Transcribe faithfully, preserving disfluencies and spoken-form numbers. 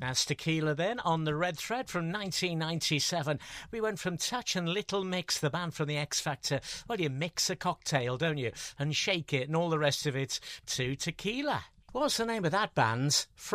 That's Tequila then, on the Red Thread from nineteen ninety-seven. We went from Touch and Little Mix, the band from the X Factor. Well, you mix a cocktail, don't you? And shake it and all the rest of it, to Tequila. What's the name of that band?